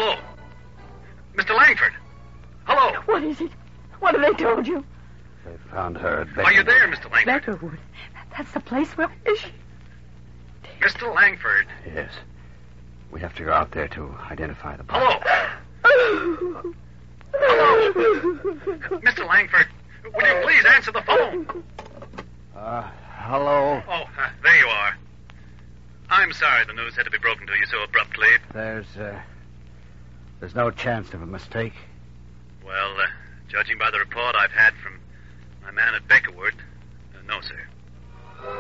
Hello? Mr. Langford? Hello? What is it? What have they told you? They found her at Beckerwood. Are you there, Mr. Langford? Beckerwood. That's the place. Where is she? Mr. Langford? Yes. We have to go out there to identify the body. Hello? Hello? Mr. Langford, will you please answer the phone? Hello? Oh, there you are. I'm sorry the news had to be broken to you so abruptly. There's no chance of a mistake. Well, judging by the report I've had from my man at Beckerwood, no, sir.